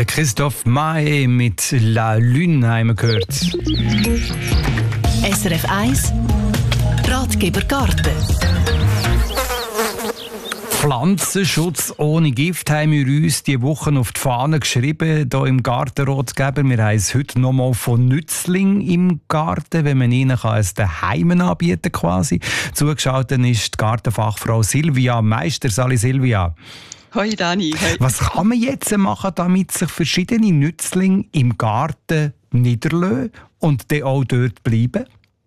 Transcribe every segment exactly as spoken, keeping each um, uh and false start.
Der Christoph Maé mit La Lune haben wir gehört. S R F eins Ratgeber Garten. Pflanzenschutz ohne Gift haben wir uns diese Woche auf die Fahne geschrieben, hier im Gartenratgeber. Wir haben es heute noch mal von Nützling im Garten, wenn man ihnen es daheim anbieten quasi. Zugeschaltet ist die Gartenfachfrau Silvia Meister. Sali Silvia. Hoi Dani. Hoi. Was kann man jetzt machen, damit sich verschiedene Nützlinge im Garten niederlassen und dann auch dort bleiben?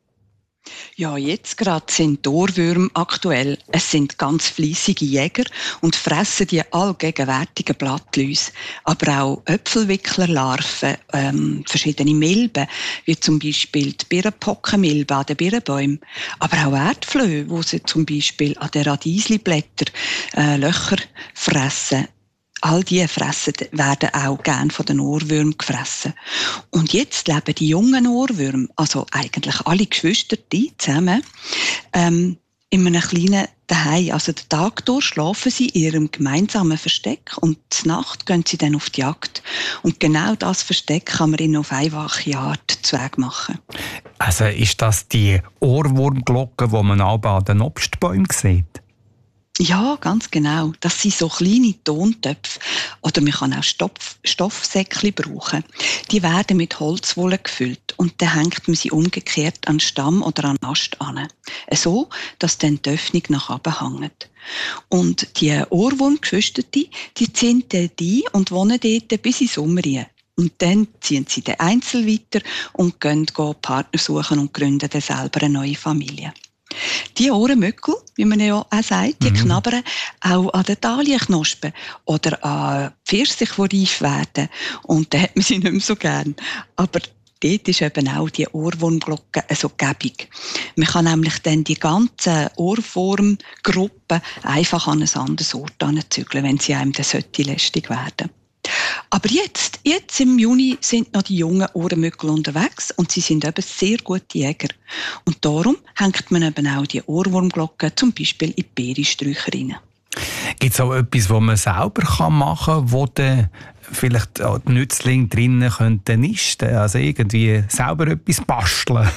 Ja, jetzt gerade sind die Ohrwürmer aktuell. Es sind ganz fleissige Jäger und fressen die allgegenwärtigen Blattläuse. Aber auch Äpfelwicklerlarven, ähm, verschiedene Milben, wie zum Beispiel die Birnenpockenmilbe an den Birnenbäumen. Aber auch Erdflöhe, wo sie zum Beispiel an den Radiesli-Blättern äh, Löcher fressen. All diese fressen, werden auch gern von den Ohrwürmern gefressen. Und jetzt leben die jungen Ohrwürmer, also eigentlich alle Geschwister zusammen, ähm, in einem kleinen Zuhause. Also den Tag durch schlafen sie in ihrem gemeinsamen Versteck und zur Nacht gehen sie dann auf die Jagd. Und genau das Versteck kann man ihnen auf einfache Art zu Weg machen. Also ist das die Ohrwurmglocke, die man auch an den Obstbäumen sieht? Ja, ganz genau. Das sind so kleine Tontöpfe. Oder man kann auch Stoff, Stoffsäckchen brauchen. Die werden mit Holzwolle gefüllt und dann hängt man sie umgekehrt an den Stamm oder an den Ast an. So, dass dann die Öffnung nach oben hängt. Und die Ohrwurmgeschwister, die ziehen dort ein und wohnen dort bis in den Sommer rein. Und dann ziehen sie den Einzel weiter und gehen Partner suchen und gründen dann selber eine neue Familie. Die Ohrenmückel, wie man ja auch sagt, die mhm. knabbern auch an den Dahlienknospen oder an Pfirsichen, die reif werden. Und dann hat man sie nicht mehr so gern. Aber dort ist eben auch die Ohrwurmglocke so gäbig. Man kann nämlich dann die ganze Ohrwurmgruppe einfach an ein anderes Ort anzügeln, wenn sie einem dann lästig werden. Aber jetzt, jetzt im Juni sind noch die jungen Ohrenmückel unterwegs und sie sind eben sehr gute Jäger. Und darum hängt man eben auch die Ohrwurmglocken zum Beispiel in die Beerensträucher rein. Gibt es auch etwas, was man selber machen kann, wo dann vielleicht die Nützlinge drinnen könnten nisten? Also irgendwie selber etwas basteln?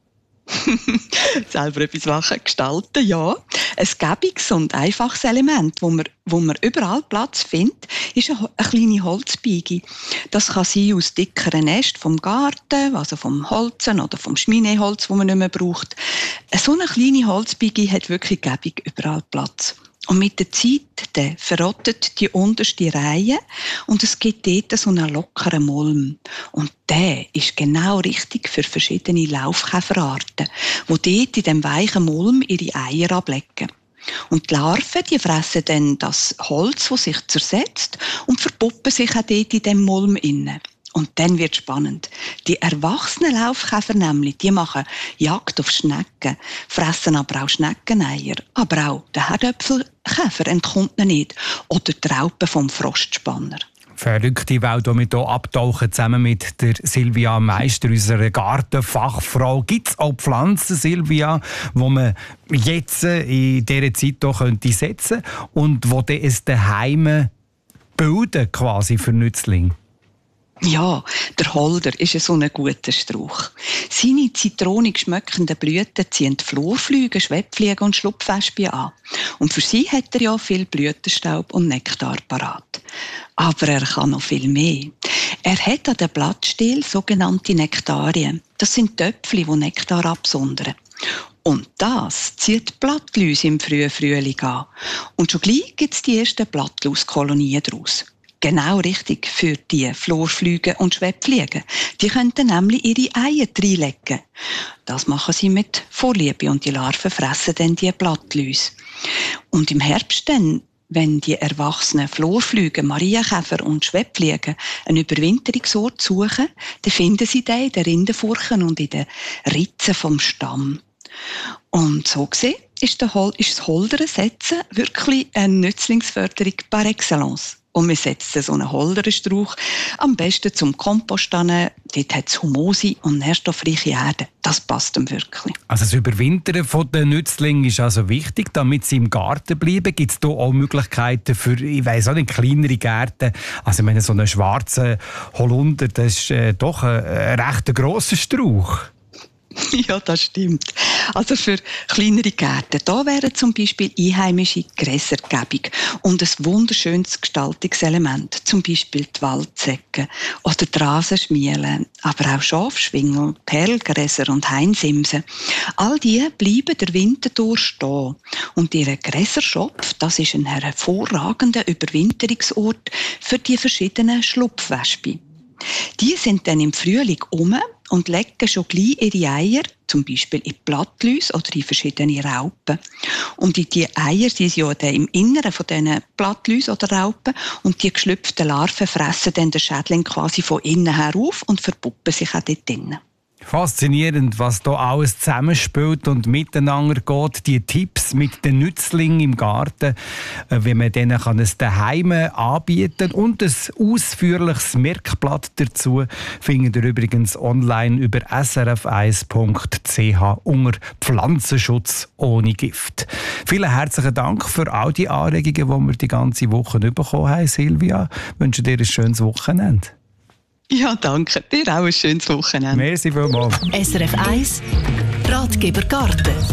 Selber etwas machen, gestalten, ja. Ein gäbiges und einfaches Element, wo man, wo man überall Platz findet, ist eine, eine kleine Holzbiege. Das kann sein aus dickeren Ästen vom Garten, also vom Holzen oder vom Schmineholz, das man nicht mehr braucht. So eine kleine Holzbiege hat wirklich gäbig überall Platz. Und mit der Zeit dann verrottet die unterste Reihe und es gibt dort so einen lockeren Mulm. Und der ist genau richtig für verschiedene Laufkäferarten, die dort in diesem weichen Mulm ihre Eier ablegen. Und die Larven, die fressen dann das Holz, das sich zersetzt und verpuppen sich auch dort in diesem Mulm inne. Und dann wird spannend. Die erwachsenen Laufkäfer nämlich, die machen Jagd auf Schnecken, fressen aber auch Schneckeneier. Aber auch der Herdöpfelkäfer entkommt ihnen nicht. Oder die Raupen vom Frostspanner. Verrückte Welt, die wir hier abtauchen, zusammen mit der Silvia Meister, unserer Gartenfachfrau. Gibt es auch Pflanzen, Silvia, die man jetzt in dieser Zeit hier könnte setzen und die dann ein Daheim bilden quasi für Nützlinge? Ja, der Holder ist so ein guter Strauch. Seine zitronig schmeckenden Blüten ziehen Florfliegen, Schwebfliegen und Schlupfwespen an. Und für sie hat er ja viel Blütenstaub und Nektar parat. Aber er kann noch viel mehr. Er hat an den Blattstiel sogenannte Nektarien. Das sind Töpfchen, die Nektar absondern. Und das zieht die Blattläuse im frühen Frühling an. Und schon gleich gibt es die ersten Blattlauskolonien daraus. Genau richtig für die Florfliegen und Schwebfliegen. Die könnten nämlich ihre Eier reinlegen. Das machen sie mit Vorliebe und die Larven fressen dann die Blattläuse. Und im Herbst dann, wenn die erwachsenen Florfliegen, Marienkäfer und Schwebfliegen einen Überwinterungsort suchen, dann finden sie den in den Rindenfurchen und in den Ritzen vom Stamm. Und so gesehen ist, der Hol- ist das Holdern setzen wirklich eine Nützlingsförderung par excellence. und wir setzen so einen Holderstrauch am besten zum Kompost an. Dort hat es Humose und nährstoffreiche Erde. Das passt ihm wirklich. Also das Überwintern der Nützlinge ist also wichtig, damit sie im Garten bleiben. Gibt es da auch Möglichkeiten für, ich weiss auch nicht, kleinere Gärten? Also ich meine, so einen schwarzen Holunder, das ist äh, doch ein, ein recht grosser Strauch. Ja, das stimmt. Also für kleinere Gärten, da wäre zum Beispiel einheimische Gräsergebung und ein wunderschönes Gestaltungselement, zum Beispiel die Waldsäcke oder die Rasenschmiele, aber auch Schafschwingel, Perlgräser und Hainsimsen. All die bleiben der Winter durch stehen. Und ihr Gräserschopf, das ist ein hervorragender Überwinterungsort für die verschiedenen Schlupfwespen. Die sind dann im Frühling um und legen schon gleich ihre Eier, zum Beispiel in Blattläuse oder in verschiedene Raupen. Und die Eier die sind ja dann im Inneren von diesen Blattläuse oder Raupen und die geschlüpften Larven fressen dann den Schädling quasi von innen her auf und verpuppen sich auch dort drinnen. Faszinierend, was da alles zusammenspielt und miteinander geht. Die Tipps mit den Nützlingen im Garten, wie man denen kann es daheim anbieten und ein ausführliches Merkblatt dazu findet ihr übrigens online über s r f eins punkt c h unter Pflanzenschutz ohne Gift. Vielen herzlichen Dank für all die Anregungen, die wir die ganze Woche bekommen haben, Silvia. Ich wünsche dir ein schönes Wochenende. Ja, danke. Dir auch ein schönes Wochenende. Merci vielmals. S R F eins Ratgeber Garten.